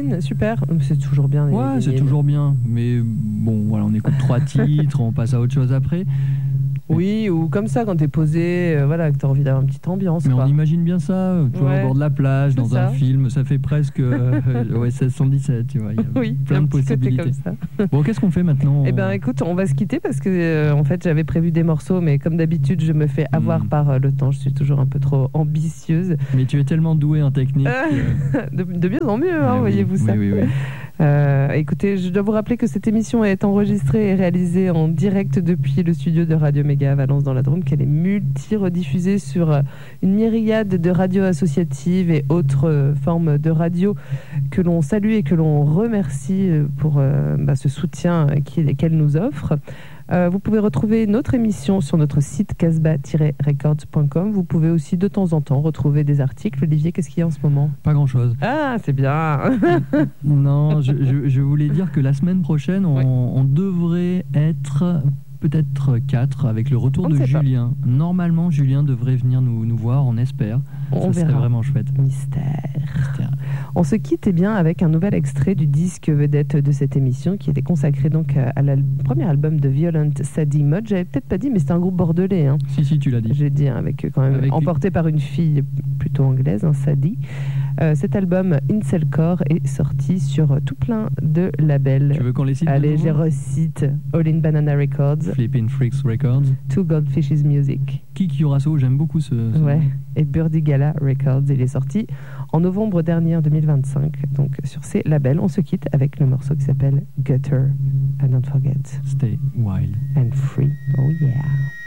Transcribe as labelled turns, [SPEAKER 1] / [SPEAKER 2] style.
[SPEAKER 1] super. C'est toujours bien.
[SPEAKER 2] Ouais, c'est toujours bien. Mais bon, voilà, on écoute 3 titres, on passe à autre chose après.
[SPEAKER 1] Oui, ou comme ça, quand t'es posé, voilà, que t'as envie d'avoir une petite ambiance.
[SPEAKER 2] Mais
[SPEAKER 1] quoi.
[SPEAKER 2] on imagine bien ça, tu vois, au bord de la plage, dans un film, ça fait presque OSS 117, tu vois. Il y a
[SPEAKER 1] oui,
[SPEAKER 2] plein de possibilités.
[SPEAKER 1] Comme ça.
[SPEAKER 2] Bon, qu'est-ce qu'on fait maintenant?
[SPEAKER 1] Eh ben, écoute, on va se quitter parce que, en fait, j'avais prévu des morceaux, mais comme d'habitude, je me fais avoir par le temps. Je suis toujours un peu trop ambitieuse.
[SPEAKER 2] Mais tu es tellement douée en technique.
[SPEAKER 1] De mieux en mieux, hein, voyez-vous ça.
[SPEAKER 2] Oui.
[SPEAKER 1] Écoutez, je dois vous rappeler que cette émission est enregistrée et réalisée en direct depuis le studio de Radio Méga à Valence dans la Drôme, qu'elle est multi-rediffusée sur une myriade de radios associatives et autres formes de radio que l'on salue et que l'on remercie pour ce soutien qu'elle nous offre. Vous pouvez retrouver notre émission sur notre site casbah-records.com. Vous pouvez aussi de temps en temps retrouver des articles. Olivier, qu'est-ce qu'il y a en ce moment?
[SPEAKER 2] Pas grand-chose.
[SPEAKER 1] Ah, c'est bien.
[SPEAKER 2] Non, je voulais dire que la semaine prochaine, on devrait être peut-être 4 avec le retour de Julien. Normalement, Julien devrait venir nous voir, on espère. Ça serait vraiment chouette.
[SPEAKER 1] Mystère. On se quitte bien avec un nouvel extrait du disque vedette de cette émission qui était consacré donc à premier album de Violent Sadie Mud. J'avais peut-être pas dit, mais c'était un groupe bordelais. Hein.
[SPEAKER 2] Si, tu l'as dit.
[SPEAKER 1] J'ai dit, avec quand même emporté par une fille plutôt anglaise, Sadie. Cet album Incelcore est sorti sur tout plein de labels.
[SPEAKER 2] Tu veux qu'on les cite?
[SPEAKER 1] Allez, je recite All in Banana Records,
[SPEAKER 2] Flippin' Freaks Records,
[SPEAKER 1] Two Goldfishes Music, Kiki
[SPEAKER 2] Urasso, j'aime beaucoup ce
[SPEAKER 1] ouais, et Birdie Gala Records. Il est sorti en novembre dernier, en 2025. Donc sur ces labels, on se quitte avec le morceau qui s'appelle Gutter. And don't forget,
[SPEAKER 2] stay wild
[SPEAKER 1] and free. Oh yeah.